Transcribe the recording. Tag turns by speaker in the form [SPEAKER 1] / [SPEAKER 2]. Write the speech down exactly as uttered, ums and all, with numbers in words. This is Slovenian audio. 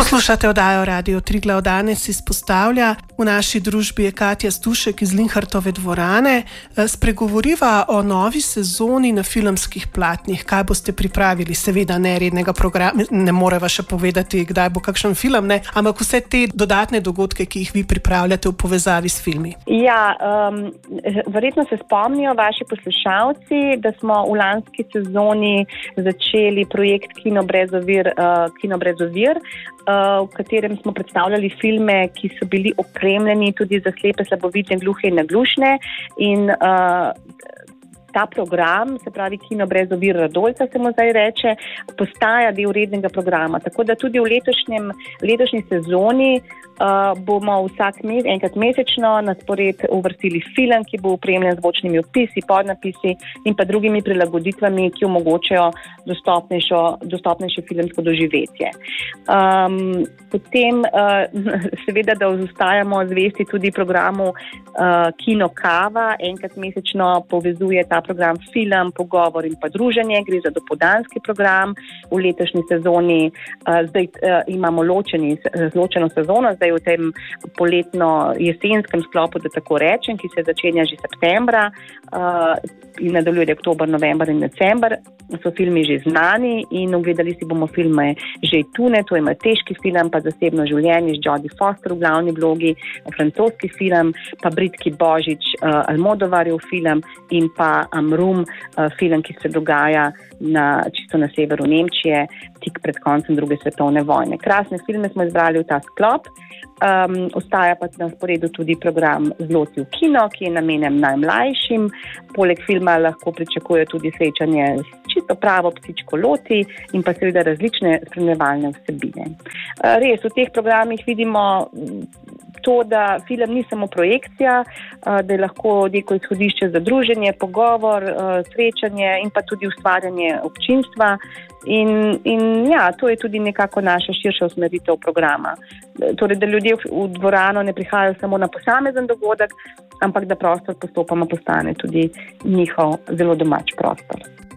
[SPEAKER 1] Poslušate oddajo Radio Triglav. Danes izpostavlja. V naši družbi je Katja Stušek iz Linhartove dvorane. Spregovoriva o novi sezoni na filmskih platnih. Kaj boste pripravili? Seveda ne rednega programa, ne moreva še povedati, kdaj bo kakšen film, ne? Ampak vse te dodatne dogodke, ki jih vi pripravljate v povezavi s filmi.
[SPEAKER 2] Ja, um, verjetno se spomnijo vaši poslušalci, da smo v lanski sezoni začeli projekt Kino brez ovir, uh, Kino brez ovir, uh, v katerem smo predstavljali filme, ki so bili opremljeni tudi za slepe, slabovidne, gluhe in naglušne. In uh, ta program, se pravi Kino brez ovir Radolca se mu zdaj reče, postaja del rednega programa. Tako da tudi v letošnjem, letošnji sezoni uh, bomo vsak mes, enkrat mesečno na spored uvrstili film, ki bo opremljen z zvočnimi opisi, podnapisi in pa drugimi prilagoditvami, ki omogočajo dostopnejšo, dostopnejše filmsko doživetje. Um, potem uh, seveda, da ostajamo zvesti tudi programu uh, Kino Kava, enkrat mesečno povezuje ta program film, pogovor in pa druženje. Gre za dopoldanski program. V letošnji sezoni uh, zdaj uh, imamo ločeni, ločeno sezono, zdaj v tem poletno-jesenskem sklopu, da tako rečem, ki se začenja že septembra uh, in nadaljuje oktober, november in december. So filmi že znani in ogledali si bomo filme Že tune, to je malteški film, pa Zasebno življenje z Jodie Foster v glavni vlogi, francoski film, pa Britki Božič, uh, Almodovarjev film in pa Amrum, uh, film, ki se dogaja na, čisto na severu Nemčije, tik pred koncem druge svetovne vojne. Krasne filme smo izbrali v ta sklop. Um, ostaja pa na sporedu tudi program Zloti v kino, ki je namenjen najmlajšim. Poleg filma lahko pričakuje tudi srečanje s čisto pravo psičko Loti in pa seveda različne spremljevalne vsebine. Uh, res, v teh programih vidimo to, da film ni samo projekcija, uh, da je lahko neko izhodišče za druženje, pogovor, uh, srečanje in pa tudi ustvarjanje občinstva. In, in ja, to je tudi nekako naša širša usmeritev programa. Torej, da ljudje v dvorano ne prihajajo samo na posamezen dogodek, ampak da prostor postopoma postane tudi njihov zelo domač prostor.